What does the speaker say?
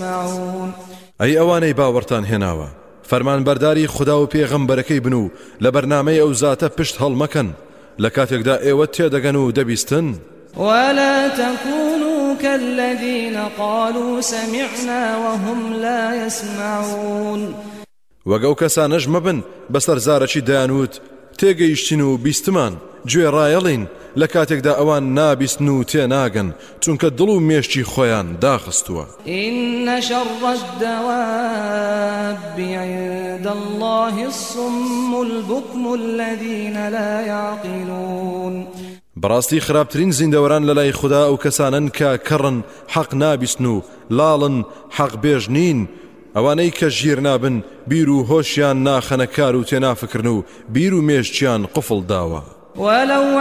يسمعون أي أواني باورتان هناوا فرمان برداري خدا و پێغەمبەرەکەی بنو لبرنامه او ذاته پشت هەڵمەکەن لكاتێکدا ئێوە تێدەگەن و دەبیستن ولا تكونوا كالذين قالوا سمعنا وهم لا يسمعون وەگەو کەسانەش مەبن بەسەر زارەکی دەیانوت تێگەیشتین و بیستمان گوێ ڕایەڵین لە کاتێکدا ئەوان نابیستن و تێناگەن چونکە دڵ و مێشتی خۆیان داخستووە إن شر الدواب عند الله الصم البكم الذين لا يعقلون بەڕاستی خراپترین زیندەوەران لەلای خدا ئەو کەسانن کە کەڕن حەق نابیستن و لاڵن حەق بێژ نین ئەوانەی کە ژیر نابن بیر و هۆشیان ناخەنە کار و تێنافکردن و بیر و مێشتیان قفڵ داوە ولو